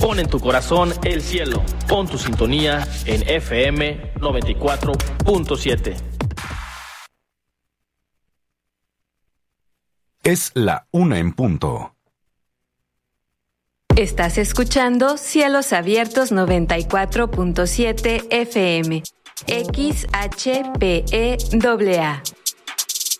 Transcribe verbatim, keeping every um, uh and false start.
Pon en tu corazón el cielo. Pon tu sintonía en F M noventa y cuatro punto siete. Es la una en punto. Estás escuchando Cielos Abiertos noventa y cuatro punto siete F M. X H P E A A.